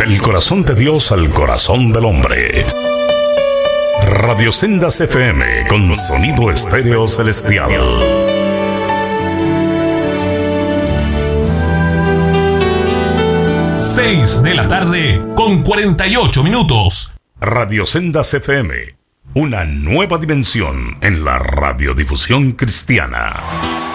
Del corazón de Dios al corazón del hombre. Radio Sendas FM con sonido estéreo celestial. 6 de la tarde con 48 minutos. Radio Sendas FM, una nueva dimensión en la radiodifusión cristiana.